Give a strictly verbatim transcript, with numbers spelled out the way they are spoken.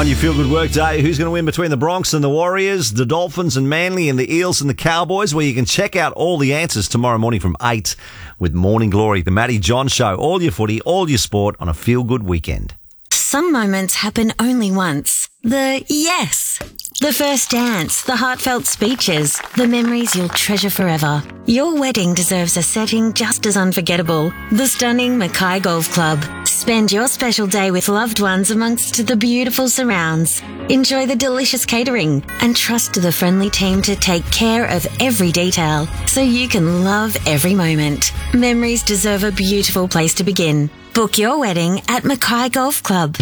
On your Feel Good Work Day, who's going to win between the Bronx and the Warriors, the Dolphins and Manly, and the Eels and the Cowboys, where you can check out all the answers tomorrow morning from eight with Morning Glory, the Matty John Show. All your footy, all your sport on a Feel Good weekend. Some moments happen only once. The yes. The first dance, the heartfelt speeches, the memories you'll treasure forever. Your wedding deserves a setting just as unforgettable. The stunning Mackay Golf Club. Spend your special day with loved ones amongst the beautiful surrounds. Enjoy the delicious catering and trust the friendly team to take care of every detail so you can love every moment. Memories deserve a beautiful place to begin. Book your wedding at Mackay Golf Club.